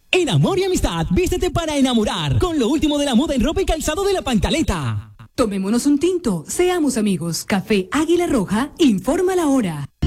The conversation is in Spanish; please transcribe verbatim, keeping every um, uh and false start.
En Amor y Amistad, vístete para enamorar con lo último de la moda en ropa y calzado de La Pantaleta. Tomémonos un tinto, seamos amigos. Café Águila Roja, informa la hora.